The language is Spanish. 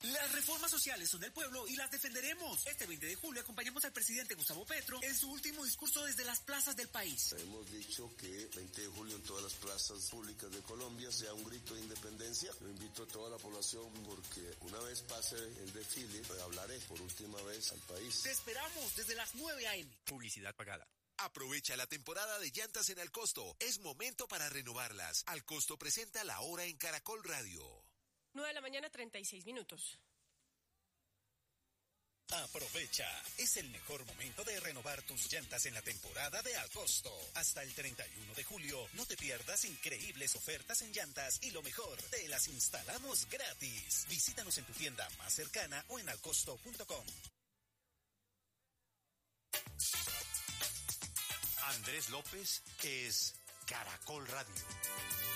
Las reformas sociales son del pueblo y las defenderemos. Este 20 de julio acompañamos al presidente Gustavo Petro en su último discurso desde las plazas del país. Hemos dicho que 20 de julio en todas las plazas públicas de Colombia sea un grito de independencia. Yo invito a toda la población porque una vez pase el desfile, hablaré por última vez al país. Te esperamos desde las 9 a.m. Publicidad pagada. Aprovecha la temporada de llantas en Alcosto. Es momento para renovarlas. Alcosto presenta La Hora en Caracol Radio. 9:36 a.m. Aprovecha, es el mejor momento de renovar tus llantas en la temporada de Alcosto. Hasta el 31 de julio, no te pierdas increíbles ofertas en llantas y lo mejor, te las instalamos gratis. Visítanos en tu tienda más cercana o en alcosto.com. Andrés López es Caracol Radio.